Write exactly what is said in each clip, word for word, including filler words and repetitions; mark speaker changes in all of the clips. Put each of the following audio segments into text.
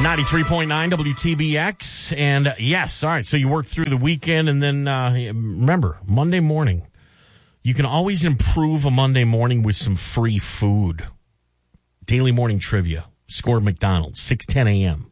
Speaker 1: ninety-three point nine W T B X. And uh, yes, all right, so you work through the weekend, and then uh, remember, Monday morning, you can always improve a Monday morning with some free food. Daily morning trivia. Score McDonald's, six ten a.m.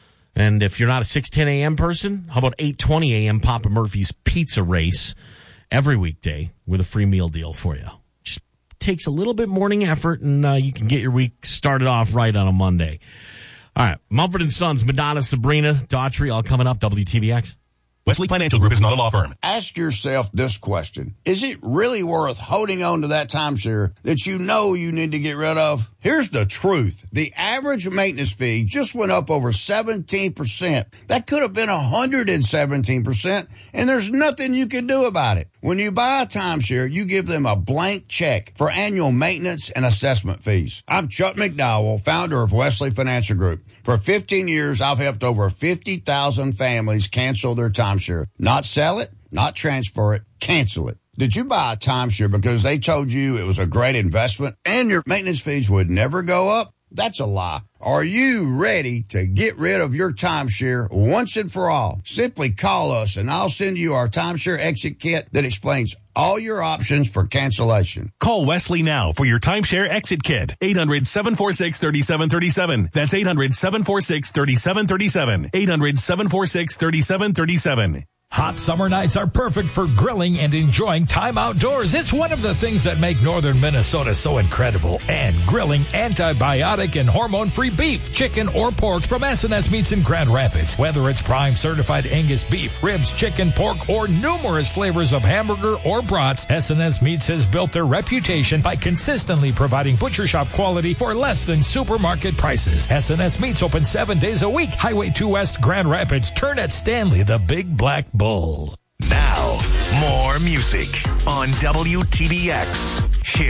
Speaker 1: And if you're not a six ten a.m. person, how about eight twenty a.m. Papa Murphy's Pizza Race every weekday with a free meal deal for you. Just takes a little bit morning effort, and uh, you can get your week started off right on a Monday. All right, Mumford and Sons, Madonna, Sabrina, Daughtry, all coming up, W T B X.
Speaker 2: Wesley Financial Group is not a law firm.
Speaker 3: Ask yourself this question. Is it really worth holding on to that timeshare that you know you need to get rid of? Here's the truth. The average maintenance fee just went up over seventeen percent. That could have been one hundred seventeen percent, and there's nothing you can do about it. When you buy a timeshare, you give them a blank check for annual maintenance and assessment fees. I'm Chuck McDowell, founder of Wesley Financial Group. For fifteen years, I've helped over fifty thousand families cancel their timeshare. Not sell it, not transfer it, cancel it. Did you buy a timeshare because they told you it was a great investment and your maintenance fees would never go up? That's a lie. Are you ready to get rid of your timeshare once and for all? Simply call us and I'll send you our timeshare exit kit that explains all your options for cancellation.
Speaker 2: Call Wesley now for your timeshare exit kit. eight hundred, seven four six, three seven three seven. That's eight hundred, seven four six, three seven three seven. eight hundred, seven four six, three seven three seven.
Speaker 4: Hot summer nights are perfect for grilling and enjoying time outdoors. It's one of the things that make northern Minnesota so incredible. And grilling antibiotic and hormone-free beef, chicken, or pork from S and S Meats in Grand Rapids. Whether it's prime certified Angus beef, ribs, chicken, pork, or numerous flavors of hamburger or brats, S and S Meats has built their reputation by consistently providing butcher shop quality for less than supermarket prices. S and S Meats open seven days a week. Highway two West, Grand Rapids. Turn at Stanley, the Big Black Bull.
Speaker 5: Now, more music on W T B X. Hit